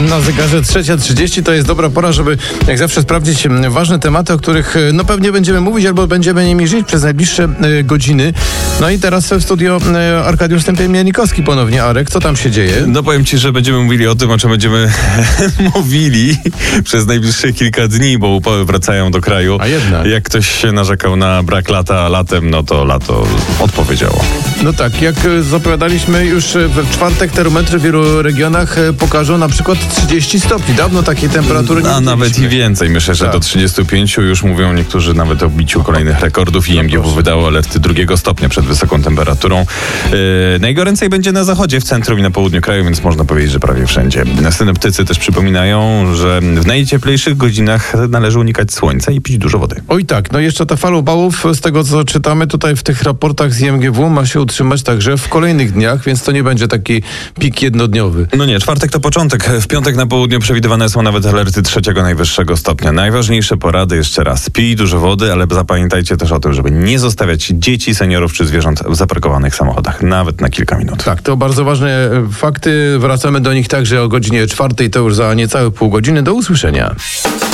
Na zegarze 3:30 to jest dobra pora, żeby jak zawsze sprawdzić ważne tematy, o których pewnie będziemy mówić albo będziemy nimi żyć przez najbliższe godziny. No i teraz w studio Arkadiusz Stępień-Mielnikowski ponownie. Arek, co tam się dzieje? No powiem ci, że będziemy mówili o tym, o czym będziemy mówili przez najbliższe kilka dni, bo upały wracają do kraju. A jednak. Jak ktoś się narzekał na brak lata latem, no to lato odpowiedziało. No tak, jak zapowiadaliśmy już w czwartek, termometry w wielu regionach pokażą na przykład 30 stopni. Dawno takiej temperatury nie A nawet i więcej. Myślę, że tak. Do 35 już mówią niektórzy nawet o biciu kolejnych rekordów. IMGW wydało alerty 2 stopnia przed wysoką temperaturą. Najgoręcej będzie na zachodzie, w centrum i na południu kraju, więc można powiedzieć, że prawie wszędzie. Synoptycy też przypominają, że w najcieplejszych godzinach należy unikać słońca i pić dużo wody. Oj tak, no jeszcze ta fala upałów, z tego co czytamy tutaj w tych raportach z IMGW, ma się utrzymać także w kolejnych dniach, więc to nie będzie taki pik jednodniowy. No nie, czwartek to początek. W piątek na południu przewidywane są nawet alerty 3 najwyższego stopnia. Najważniejsze porady jeszcze raz. Pij dużo wody, ale zapamiętajcie też o tym, żeby nie zostawiać dzieci, seniorów czy zwierząt w zaparkowanych samochodach, nawet na kilka minut. Tak, to bardzo ważne fakty. Wracamy do nich także o godzinie 4:00, to już za niecałe pół godziny. Do usłyszenia.